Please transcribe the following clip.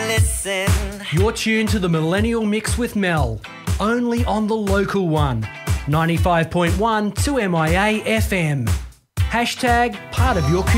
listen. You're tuned to the Millennial Mix with Mel, only on the local one, 95.1 2MIA FM. Hashtag part of your community.